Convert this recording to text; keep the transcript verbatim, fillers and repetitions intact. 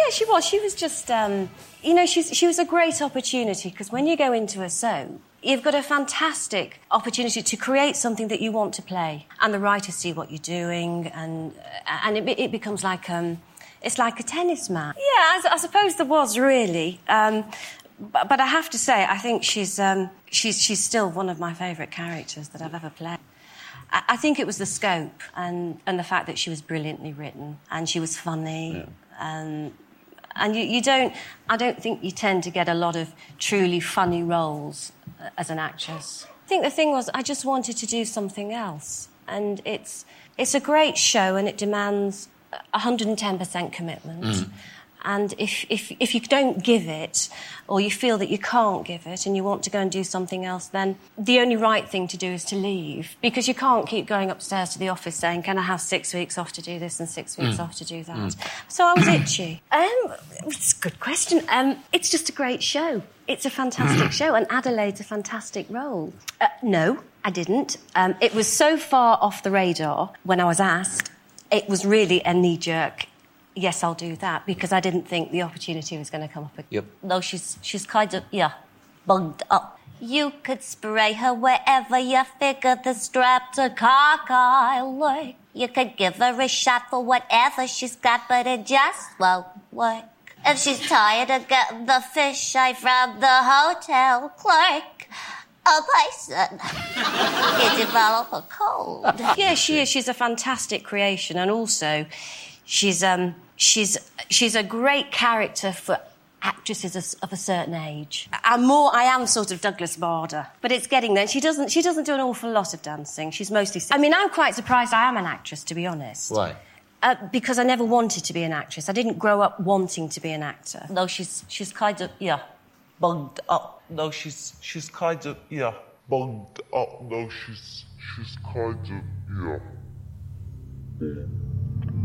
Yeah, she was. She was just, um, you know, she's, she was a great opportunity because when you go into a soap, you've got a fantastic opportunity to create something that you want to play, and the writers see what you're doing, and and it, it becomes like um, it's like a tennis match. Yeah, I, I suppose there was really, um, but, but I have to say, I think she's um, she's she's still one of my favourite characters that I've ever played. I, I think it was the scope and and the fact that she was brilliantly written and she was funny. Yeah. and. And you, you don't... I don't think you tend to get a lot of truly funny roles as an actress. I think the thing was, I just wanted to do something else. And it's it's a great show and it demands one hundred ten percent commitment. Mm. And if, if, if you don't give it, or you feel that you can't give it and you want to go and do something else, then the only right thing to do is to leave. Because you can't keep going upstairs to the office saying, can I have six weeks off to do this and six weeks mm. off to do that? Mm. So I was itchy. Um, it's a good question. Um, it's just a great show. It's a fantastic show, and Adelaide's a fantastic role. Uh, no, I didn't. Um, it was so far off the radar when I was asked. It was really a knee-jerk... Yes, I'll do that, because I didn't think the opportunity was going to come up again. Yep. No, she's she's kind of, yeah, bugged up. You could spray her wherever you figure the strap to cockeye like. You could give her a shot for whatever she's got, but it just won't work. If she's tired of getting the fish eye from the hotel clerk, a person, you develop a cold. Yeah, she is. She's a fantastic creation, and also... She's um she's she's a great character for actresses of a certain age. I'm more I am sort of Douglas Bader, but it's getting there. She doesn't she doesn't do an awful lot of dancing. She's mostly. I mean, I'm quite surprised I am an actress, to be honest. Why? Uh, because I never wanted to be an actress. I didn't grow up wanting to be an actor. No, she's she's kind of yeah, bugged up. No, she's she's kind of yeah, bugged up. No, she's she's kind of yeah.